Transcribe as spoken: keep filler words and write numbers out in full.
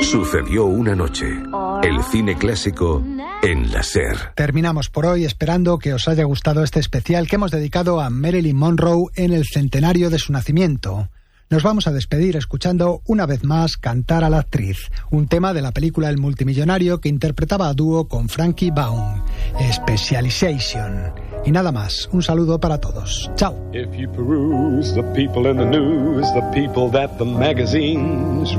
Sucedió una noche. El cine clásico en la SER. Terminamos por hoy esperando que os haya gustado este especial que hemos dedicado a Marilyn Monroe en el centenario de su nacimiento. Nos vamos a despedir escuchando una vez más cantar a la actriz, un tema de la película El multimillonario que interpretaba a dúo con Frankie Baum, Specialization. Y nada más, un saludo para todos. Chao. If you peruse the people in the news, the people that the magazines